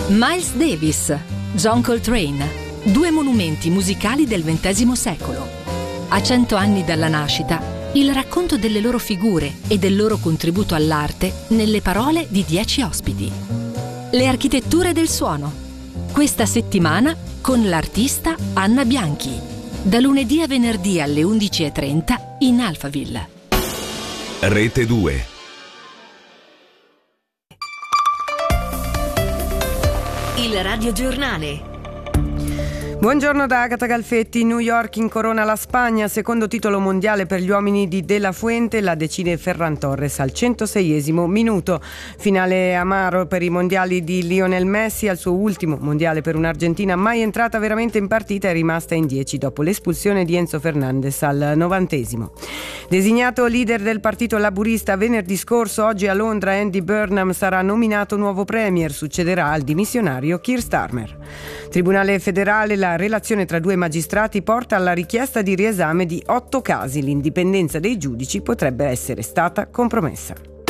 Miles Davis, John Coltrane, due monumenti musicali del XX secolo. A 100 anni dalla nascita, il racconto delle loro figure e del loro contributo all'arte nelle parole di 10 ospiti. Le architetture del suono. Questa settimana con l'artista Anna Bianchi. Da lunedì a venerdì alle 11:30 in Alphaville. Rete 2. Il radiogiornale. Buongiorno da Agata Galfetti. New York incorona la Spagna, secondo titolo mondiale per gli uomini di De La Fuente, la decide Ferran Torres al 106esimo minuto. Finale amaro per i mondiali di Lionel Messi, al suo ultimo mondiale per un'Argentina mai entrata veramente in partita, è rimasta in 10 dopo l'espulsione di Enzo Fernandez al 90esimo. Designato leader del partito laburista venerdì scorso, oggi a Londra Andy Burnham sarà nominato nuovo premier, succederà al dimissionario Keir Starmer. Tribunale federale, la relazione tra due magistrati porta alla richiesta di riesame di 8 casi. L'indipendenza dei giudici potrebbe essere stata compromessa.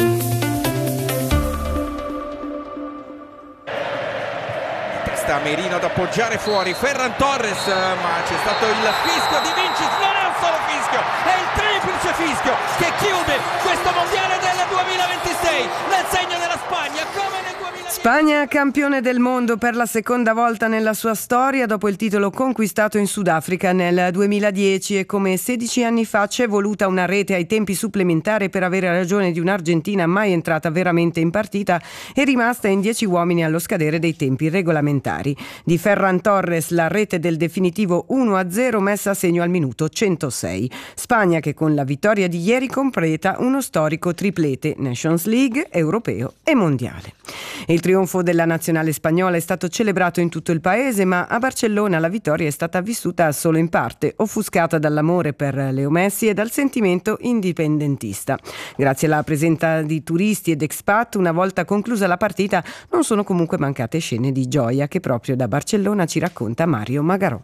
Testa Merino ad appoggiare fuori Ferran Torres, ma c'è stato il fischio di Vinicius. Non è un solo fischio, è il triplice fischio che chiude questo mondiale del 2026 nel segno della Spagna, come nel 2010. Spagna campione del mondo per la seconda volta nella sua storia dopo il titolo conquistato in Sudafrica nel 2010, e come 16 anni fa c'è voluta una rete ai tempi supplementari per avere ragione di un'Argentina mai entrata veramente in partita e rimasta in 10 uomini allo scadere dei tempi regolamentari. Di Ferran Torres la rete del definitivo 1-0 messa a segno al minuto 106. Spagna che con la vittoria di ieri completa uno storico triplete: Nations League, europeo e mondiale. Il trionfo della nazionale spagnola è stato celebrato in tutto il paese, ma a Barcellona la vittoria è stata vissuta solo in parte, offuscata dall'amore per Leo Messi e dal sentimento indipendentista. Grazie alla presenza di turisti ed expat, una volta conclusa la partita, non sono comunque mancate scene di gioia che proprio da Barcellona ci racconta Mario Magarò.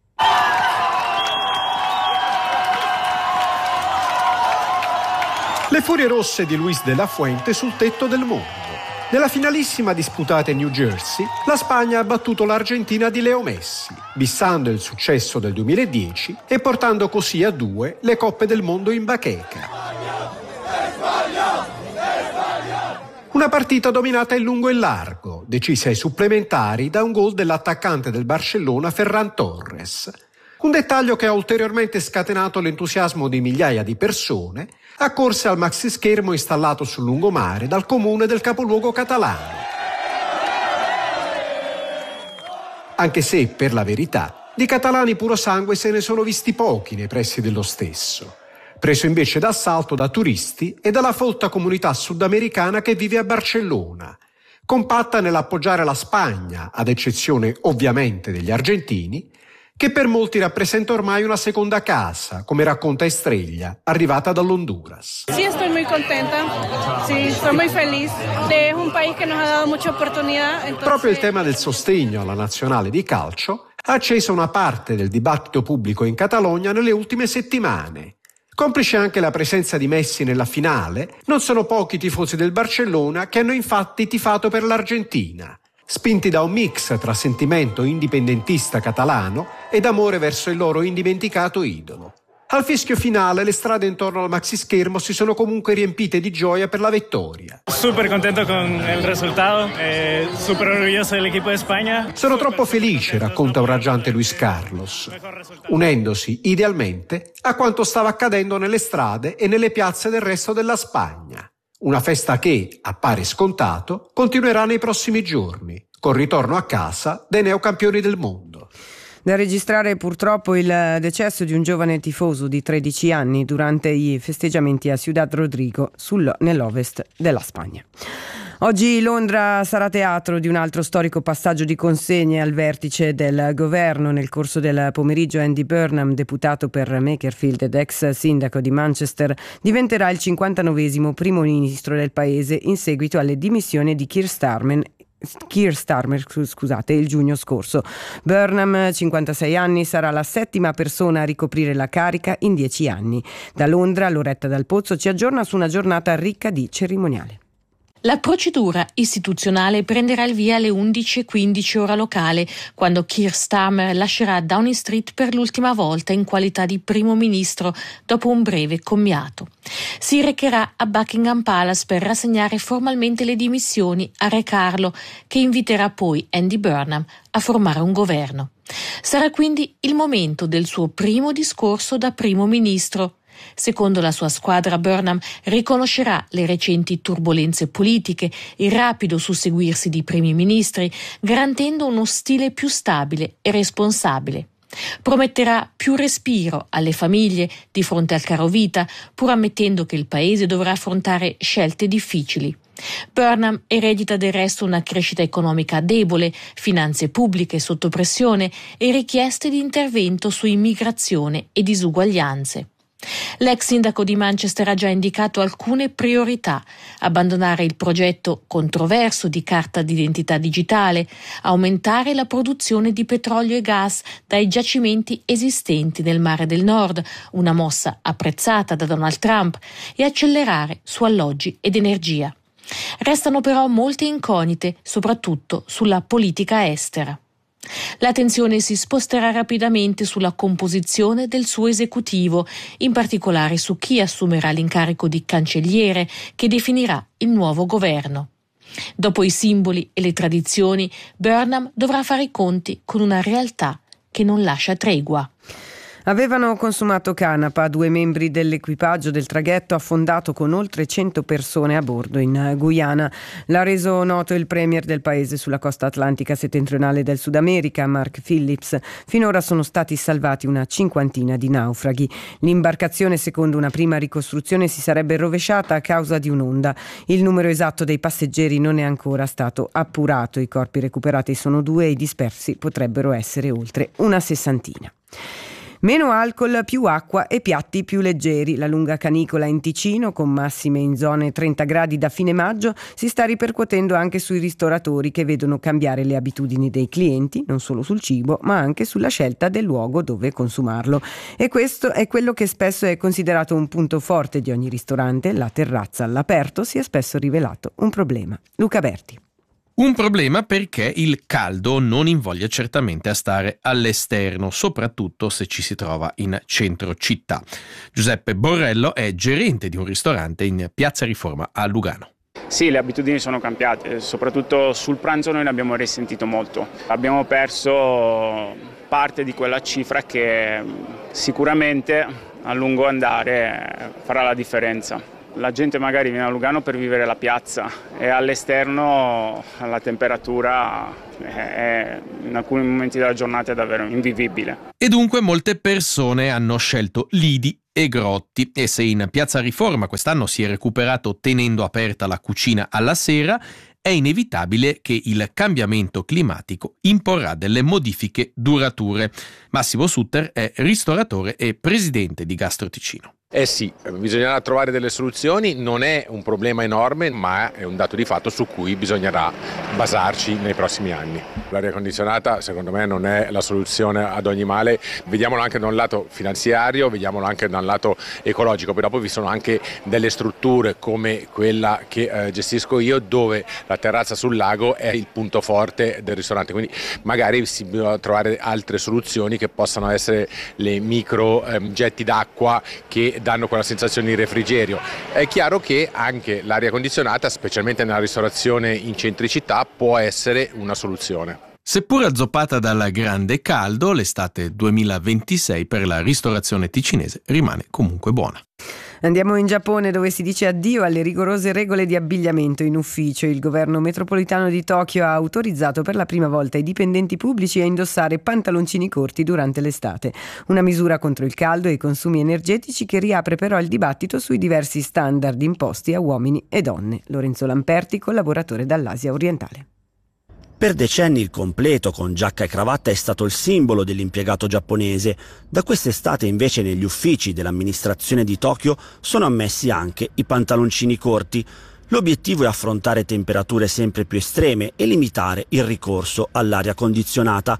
Le furie rosse di Luis de la Fuente sul tetto del mondo. Nella finalissima disputata in New Jersey, la Spagna ha battuto l'Argentina di Leo Messi, bissando il successo del 2010 e portando così a 2 le coppe del mondo in bacheca. Una partita dominata in lungo e largo, decisa ai supplementari da un gol dell'attaccante del Barcellona Ferran Torres. Un dettaglio che ha ulteriormente scatenato l'entusiasmo di migliaia di persone accorse al maxischermo installato sul lungomare dal comune del capoluogo catalano. Anche se, per la verità, di catalani puro sangue se ne sono visti pochi nei pressi dello stesso, preso invece d'assalto da turisti e dalla folta comunità sudamericana che vive a Barcellona, compatta nell'appoggiare la Spagna, ad eccezione ovviamente degli argentini, che per molti rappresenta ormai una seconda casa, come racconta Estrella, arrivata dall'Honduras. Sí, estoy muy contenta. Sí, estoy muy feliz. Es un país que nos ha dado mucha oportunidad. Entonces... Proprio il tema del sostegno alla nazionale di calcio ha acceso una parte del dibattito pubblico in Catalogna nelle ultime settimane. Complice anche la presenza di Messi nella finale, non sono pochi i tifosi del Barcellona che hanno infatti tifato per l'Argentina, spinti da un mix tra sentimento indipendentista catalano ed amore verso il loro indimenticato idolo. Al fischio finale le strade intorno al maxischermo si sono comunque riempite di gioia per la vittoria. Súper contento con il risultato, súper orgoglioso dell'equipo di Spagna. Sono troppo felice, racconta un raggiante Luis Carlos, unendosi idealmente a quanto stava accadendo nelle strade e nelle piazze del resto della Spagna. Una festa che, appare scontato, continuerà nei prossimi giorni, col ritorno a casa dei neocampioni del mondo. Da registrare purtroppo il decesso di un giovane tifoso di 13 anni durante i festeggiamenti a Ciudad Rodrigo, nell'ovest della Spagna. Oggi Londra sarà teatro di un altro storico passaggio di consegne al vertice del governo. Nel corso del pomeriggio Andy Burnham, deputato per Makerfield ed ex sindaco di Manchester, diventerà il 59esimo primo ministro del paese in seguito alle dimissioni di Keir Starmer, il giugno scorso. Burnham, 56 anni, sarà la 7ª persona a ricoprire la carica in 10 anni. Da Londra, Loretta Dal Pozzo ci aggiorna su una giornata ricca di cerimoniali. La procedura istituzionale prenderà il via alle 11:15 ora locale, quando Keir Starmer lascerà Downing Street per l'ultima volta in qualità di primo ministro dopo un breve commiato. Si recherà a Buckingham Palace per rassegnare formalmente le dimissioni a Re Carlo, che inviterà poi Andy Burnham a formare un governo. Sarà quindi il momento del suo primo discorso da primo ministro. Secondo la sua squadra, Burnham riconoscerà le recenti turbolenze politiche, il rapido susseguirsi di primi ministri, garantendo uno stile più stabile e responsabile. Prometterà più respiro alle famiglie di fronte al caro vita, pur ammettendo che il paese dovrà affrontare scelte difficili. Burnham eredita del resto una crescita economica debole, finanze pubbliche sotto pressione e richieste di intervento su immigrazione e disuguaglianze. L'ex sindaco di Manchester ha già indicato alcune priorità: abbandonare il progetto controverso di carta d'identità digitale, aumentare la produzione di petrolio e gas dai giacimenti esistenti nel Mare del Nord, una mossa apprezzata da Donald Trump, e accelerare su alloggi ed energia. Restano però molte incognite, soprattutto sulla politica estera. L'attenzione si sposterà rapidamente sulla composizione del suo esecutivo, in particolare su chi assumerà l'incarico di cancelliere che definirà il nuovo governo. Dopo i simboli e le tradizioni, Burnham dovrà fare i conti con una realtà che non lascia tregua. Avevano consumato canapa 2 membri dell'equipaggio del traghetto affondato con oltre 100 persone a bordo in Guyana. L'ha reso noto il premier del paese sulla costa atlantica settentrionale del Sud America, Mark Phillips. Finora sono stati salvati una 50 di naufraghi. L'imbarcazione, secondo una prima ricostruzione, si sarebbe rovesciata a causa di un'onda. Il numero esatto dei passeggeri non è ancora stato appurato. I corpi recuperati sono 2 e i dispersi potrebbero essere oltre una 60. Meno alcol, più acqua e piatti più leggeri. La lunga canicola in Ticino, con massime in zone 30 gradi da fine maggio, si sta ripercuotendo anche sui ristoratori, che vedono cambiare le abitudini dei clienti, non solo sul cibo, ma anche sulla scelta del luogo dove consumarlo. E questo è quello che spesso è considerato un punto forte di ogni ristorante. La terrazza all'aperto si è spesso rivelato un problema. Luca Berti. Un problema perché il caldo non invoglia certamente a stare all'esterno, soprattutto se ci si trova in centro città. Giuseppe Borrello è gerente di un ristorante in Piazza Riforma a Lugano. Sì, le abitudini sono cambiate, soprattutto sul pranzo noi ne abbiamo risentito molto. Abbiamo perso parte di quella cifra che sicuramente a lungo andare farà la differenza. La gente magari viene a Lugano per vivere la piazza e all'esterno la temperatura è in alcuni momenti della giornata è davvero invivibile. E dunque molte persone hanno scelto lidi e grotti, e se in Piazza Riforma quest'anno si è recuperato tenendo aperta la cucina alla sera, è inevitabile che il cambiamento climatico imporrà delle modifiche durature. Massimo Sutter è ristoratore e presidente di Gastro Ticino. Sì, bisognerà trovare delle soluzioni, non è un problema enorme, ma è un dato di fatto su cui bisognerà basarci nei prossimi anni. L'aria condizionata secondo me non è la soluzione ad ogni male, vediamolo anche da un lato finanziario, vediamolo anche da un lato ecologico, però poi vi sono anche delle strutture come quella che gestisco io, dove la terrazza sul lago è il punto forte del ristorante, quindi magari si bisogna trovare altre soluzioni che possano essere le micro getti d'acqua che danno quella sensazione di refrigerio. È chiaro che anche l'aria condizionata, specialmente nella ristorazione in centri città, può essere una soluzione. Seppur azzoppata dal grande caldo, l'estate 2026 per la ristorazione ticinese rimane comunque buona. Andiamo in Giappone, dove si dice addio alle rigorose regole di abbigliamento in ufficio. Il governo metropolitano di Tokyo ha autorizzato per la prima volta i dipendenti pubblici a indossare pantaloncini corti durante l'estate. Una misura contro il caldo e i consumi energetici che riapre però il dibattito sui diversi standard imposti a uomini e donne. Lorenzo Lamperti, collaboratore dall'Asia orientale. Per decenni il completo con giacca e cravatta è stato il simbolo dell'impiegato giapponese. Da quest'estate invece negli uffici dell'amministrazione di Tokyo sono ammessi anche i pantaloncini corti. L'obiettivo è affrontare temperature sempre più estreme e limitare il ricorso all'aria condizionata.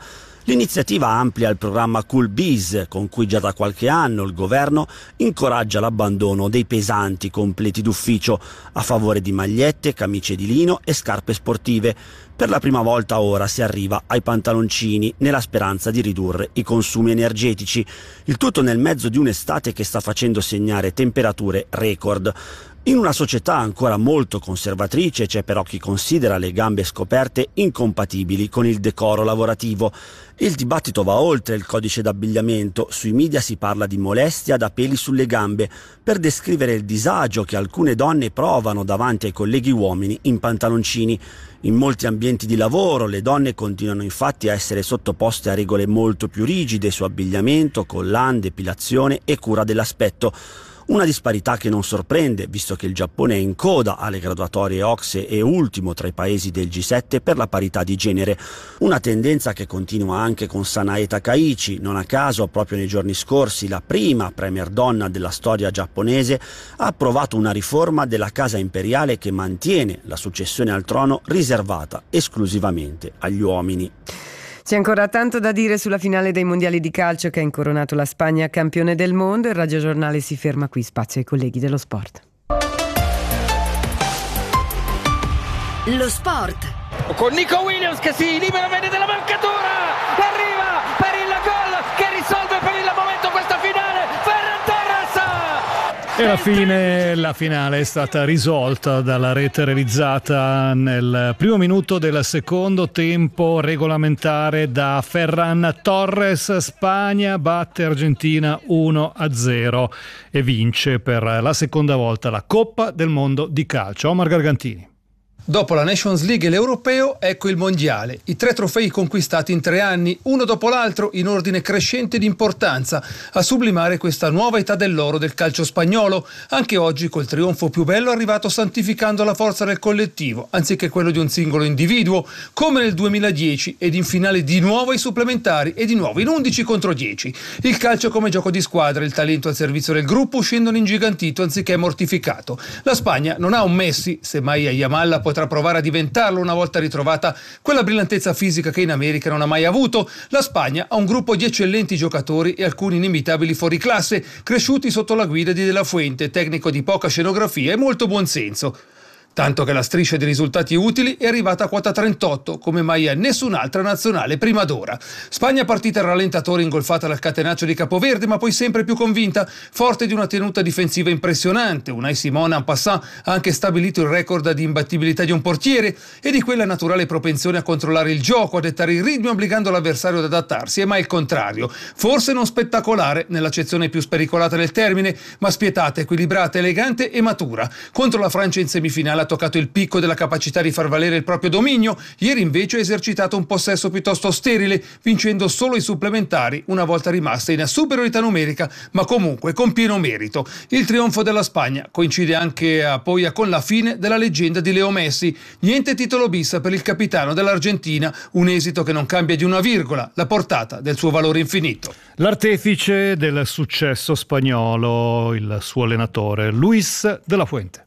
L'iniziativa amplia il programma Cool Biz, con cui già da qualche anno il governo incoraggia l'abbandono dei pesanti completi d'ufficio a favore di magliette, camicie di lino e scarpe sportive. Per la prima volta ora si arriva ai pantaloncini nella speranza di ridurre i consumi energetici. Il tutto nel mezzo di un'estate che sta facendo segnare temperature record. In una società ancora molto conservatrice c'è però chi considera le gambe scoperte incompatibili con il decoro lavorativo. Il dibattito va oltre il codice d'abbigliamento. Sui media si parla di molestia da peli sulle gambe per descrivere il disagio che alcune donne provano davanti ai colleghi uomini in pantaloncini. In molti ambienti di lavoro le donne continuano infatti a essere sottoposte a regole molto più rigide su abbigliamento, collan, depilazione e cura dell'aspetto. Una disparità che non sorprende, visto che il Giappone è in coda alle graduatorie OCSE e ultimo tra i paesi del G7 per la parità di genere. Una tendenza che continua anche con Sanae Takaichi. Non a caso, proprio nei giorni scorsi, la prima premier donna della storia giapponese ha approvato una riforma della casa imperiale che mantiene la successione al trono riservata esclusivamente agli uomini. C'è ancora tanto da dire sulla finale dei mondiali di calcio che ha incoronato la Spagna campione del mondo. Il radiogiornale si ferma qui, spazio ai colleghi dello sport. Lo sport. Con Nico Williams che si libera bene della marcatura, arriva per il gol che risolve per il momento questa finale. Ferran Torres. E la finale è stata risolta dalla rete realizzata nel primo minuto del secondo tempo regolamentare da Ferran Torres. Spagna batte Argentina 1-0 e vince per la seconda volta la Coppa del Mondo di calcio. Omar Gargantini. Dopo la Nations League e l'Europeo, ecco il Mondiale. I 3 trofei conquistati in 3 anni, uno dopo l'altro, in ordine crescente di importanza, a sublimare questa nuova età dell'oro del calcio spagnolo. Anche oggi, col trionfo più bello, è arrivato santificando la forza del collettivo, anziché quello di un singolo individuo, come nel 2010, ed in finale di nuovo ai supplementari e di nuovo in 11 contro 10. Il calcio come gioco di squadra, il talento al servizio del gruppo uscendo ingigantito anziché mortificato. La Spagna non ha un Messi, semmai a Yamal potrà provare a diventarlo una volta ritrovata quella brillantezza fisica che in America non ha mai avuto. La Spagna ha un gruppo di eccellenti giocatori e alcuni inimitabili fuoriclasse, cresciuti sotto la guida di De La Fuente, tecnico di poca scenografia e molto buonsenso. Tanto che la striscia di risultati utili è arrivata a quota 38, come mai a nessun'altra nazionale prima d'ora. Spagna partita al rallentatore ingolfata dal catenaccio di Capoverde, ma poi sempre più convinta, forte di una tenuta difensiva impressionante. Unai Simon en passant ha anche stabilito il record di imbattibilità di un portiere e di quella naturale propensione a controllare il gioco, a dettare il ritmo obbligando l'avversario ad adattarsi, e mai il contrario. Forse non spettacolare nell'accezione più spericolata del termine, ma spietata, equilibrata, elegante e matura. Contro la Francia in semifinale ha toccato il picco della capacità di far valere il proprio dominio. Ieri invece ha esercitato un possesso piuttosto sterile, vincendo solo i supplementari, una volta rimasta in superiorità numerica, ma comunque con pieno merito. Il trionfo della Spagna coincide anche poi con la fine della leggenda di Leo Messi. Niente titolo bis per il capitano dell'Argentina, un esito che non cambia di una virgola la portata del suo valore infinito. L'artefice del successo spagnolo, il suo allenatore, Luis de la Fuente.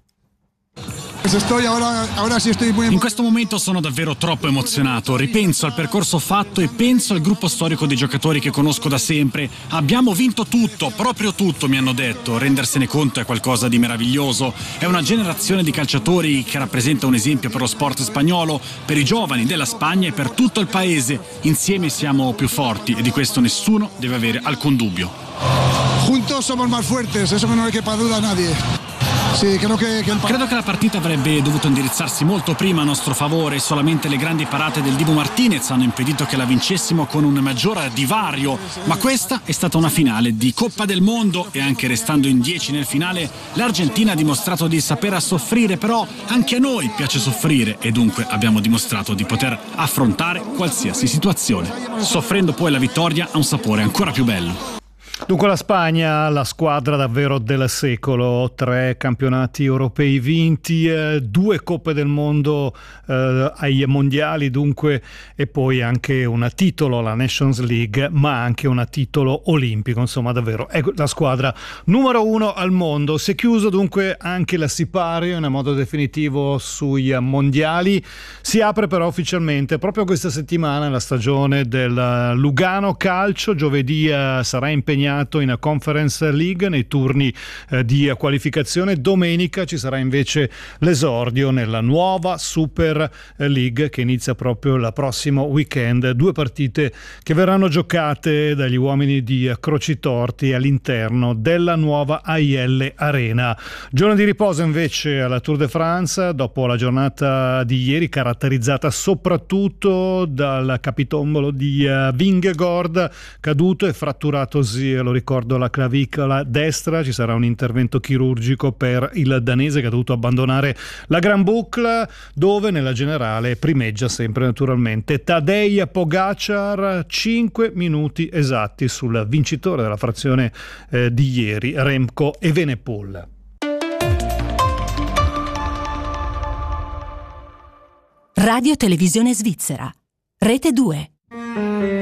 In questo momento sono davvero troppo emozionato, ripenso al percorso fatto e penso al gruppo storico di giocatori che conosco da sempre. Abbiamo vinto tutto, proprio tutto, mi hanno detto. Rendersene conto è qualcosa di meraviglioso. È una generazione di calciatori che rappresenta un esempio per lo sport spagnolo, per i giovani della Spagna e per tutto il paese. Insieme siamo più forti e di questo nessuno deve avere alcun dubbio. Juntos somos más fuertes, eso que no le quepa duda a nadie. Sì, credo che la partita avrebbe dovuto indirizzarsi molto prima a nostro favore. Solamente le grandi parate del Dibu Martinez hanno impedito che la vincessimo con un maggior divario, ma questa è stata una finale di Coppa del Mondo e anche restando in 10 nel finale l'Argentina ha dimostrato di saper soffrire, però anche a noi piace soffrire e dunque abbiamo dimostrato di poter affrontare qualsiasi situazione. Soffrendo poi la vittoria ha un sapore ancora più bello. Dunque la Spagna, la squadra davvero del secolo, 3 campionati europei vinti, 2 coppe del mondo ai mondiali dunque, e poi anche un titolo alla Nations League, ma anche un titolo olimpico, insomma davvero è la squadra numero 1 al mondo. Si è chiuso dunque anche la sipario in modo definitivo sui mondiali, si apre però ufficialmente proprio questa settimana la stagione del Lugano Calcio. Giovedì sarà impegnato in Conference League nei turni di qualificazione. Domenica ci sarà invece l'esordio nella nuova Super League che inizia proprio il prossimo weekend. 2 partite che verranno giocate dagli uomini di Crocitorti all'interno della nuova AIL Arena. Giorno di riposo invece alla Tour de France dopo la giornata di ieri, caratterizzata soprattutto dal capitombolo di Vingegaard, caduto e fratturatosi, lo ricordo, la clavicola destra. Ci sarà un intervento chirurgico per il danese che ha dovuto abbandonare la Gran Boucle, dove nella generale primeggia sempre naturalmente Tadej Pogačar, 5 minuti esatti sul vincitore della frazione di ieri, Remco Evenepoel. Radio Televisione Svizzera, Rete 2.